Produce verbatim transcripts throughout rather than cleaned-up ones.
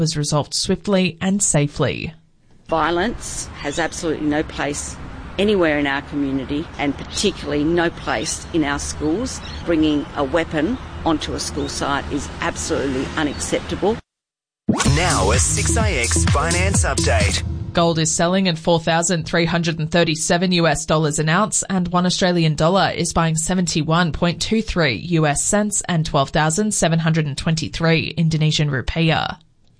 was resolved swiftly and safely. Violence has absolutely no place anywhere in our community, and particularly no place in our schools. Bringing a weapon onto a school site is absolutely unacceptable. Now a six A X finance update. Gold is selling at four thousand three hundred thirty-seven US dollars an ounce, and one Australian dollar is buying seventy-one point two three US cents and twelve thousand seven hundred twenty-three Indonesian rupiah.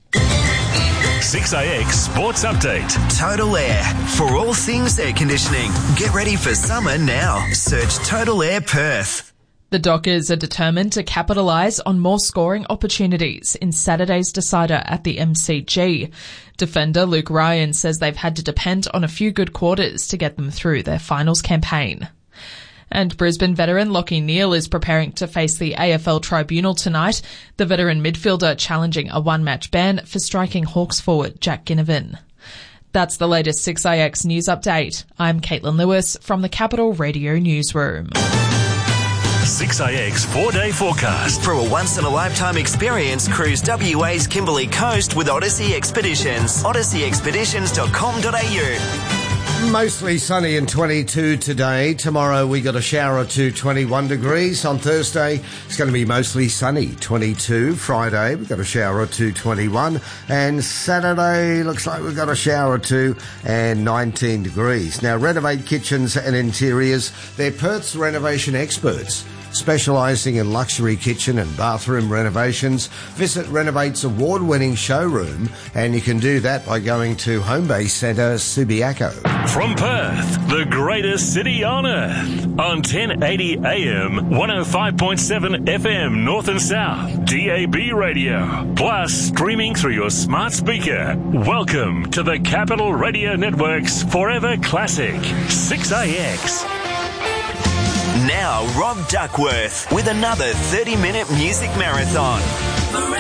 six A X Sports Update. Total Air. For all things air conditioning. Get ready for summer now. Search Total Air Perth. The Dockers are determined to capitalise on more scoring opportunities in Saturday's decider at the M C G. Defender Luke Ryan says they've had to depend on a few good quarters to get them through their finals campaign. And Brisbane veteran Lockie Neale is preparing to face the A F L tribunal tonight, the veteran midfielder challenging a one-match ban for striking Hawks forward Jack Ginnivan. That's the latest six A X news update. I'm Caitlin Lewis from the Capital Radio Newsroom. six A X four-day forecast. For a once-in-a-lifetime experience, cruise W A's Kimberley Coast with Odyssey Expeditions. odyssey expeditions dot com dot a u. Mostly sunny and twenty-two today. Tomorrow we got a shower or two, twenty-one degrees. On Thursday it's going to be mostly sunny, twenty-two. Friday we've got a shower or two, twenty-one. And Saturday looks like we've got a shower or two and nineteen degrees. Now, Renovate Kitchens and Interiors, they're Perth's renovation experts, specialising in luxury kitchen and bathroom renovations. Visit Renovate's award-winning showroom, and you can do that by going to Homebase Centre, Subiaco. From Perth, the greatest city on earth, on ten eighty A M, one oh five point seven F M North and South, D A B radio, plus streaming through your smart speaker. Welcome to the Capital Radio Network's Forever Classic, six A X. Now, Rob Duckworth with another thirty-minute music marathon.